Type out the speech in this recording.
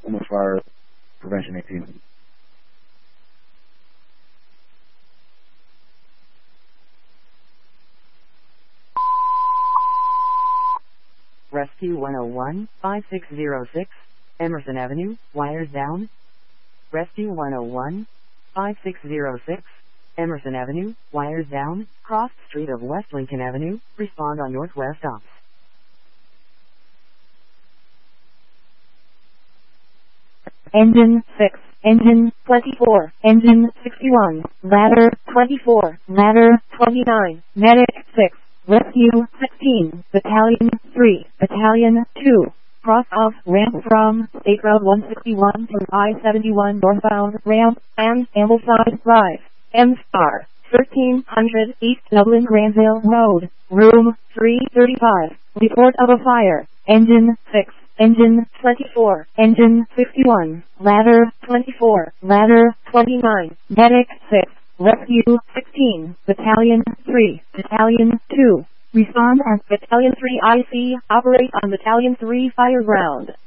Almost Fire Prevention 18. Rescue 101, 5606, Emerson Avenue, wires down. Rescue 101, 5606, Emerson Avenue, wires down, cross street of West Lincoln Avenue, respond on Northwest Ops. Engine 6, Engine 24, Engine 61, Ladder 24, Ladder 29, Medic 6, Rescue 16, Battalion 3, Battalion 2, cross off ramp from State Road 161 to I-71 northbound ramp and Ambleside Drive, M-Star, 1300 East Dublin Granville Road, room 335, report of a fire, Engine 6. Engine 24, Engine 51, Ladder 24, Ladder 29, Medic 6, Rescue 16, Battalion 3, Battalion 2. Respond as Battalion 3 IC, operate on Battalion 3 fire ground.